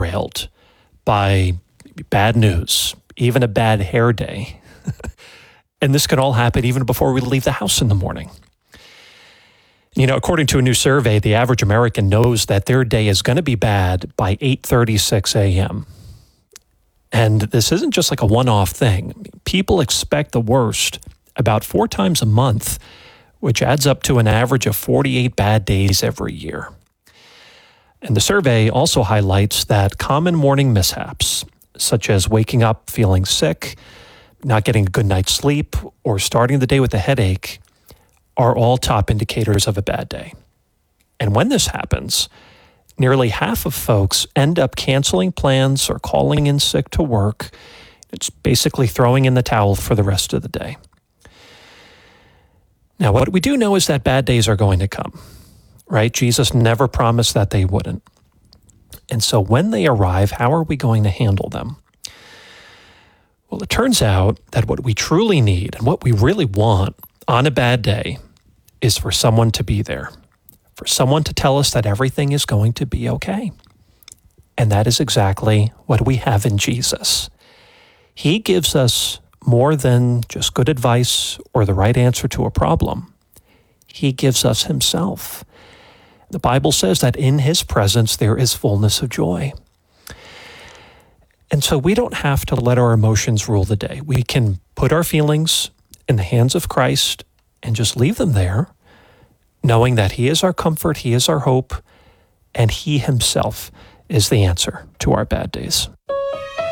derailed by bad news, even a bad hair day. And this can all happen even before we leave the house in the morning. According to a new survey, the average American knows that their day is going to be bad by 8:36 a.m. And this isn't just like a one-off thing. People expect the worst about 4 times a month, which adds up to an average of 48 bad days every year. And the survey also highlights that common morning mishaps, such as waking up feeling sick, not getting a good night's sleep, or starting the day with a headache, are all top indicators of a bad day. And when this happens, nearly half of folks end up canceling plans or calling in sick to work. It's basically throwing in the towel for the rest of the day. Now, what we do know is that bad days are going to come, right? Jesus never promised that they wouldn't. And so when they arrive, how are we going to handle them? Well, it turns out that what we truly need and what we really want on a bad day is for someone to be there, for someone to tell us that everything is going to be okay. And that is exactly what we have in Jesus. He gives us more than just good advice or the right answer to a problem. He gives us himself. The Bible says that in his presence there is fullness of joy. And so we don't have to let our emotions rule the day. We can put our feelings in the hands of Christ and just leave them there, knowing that he is our comfort, he is our hope, and he himself is the answer to our bad days.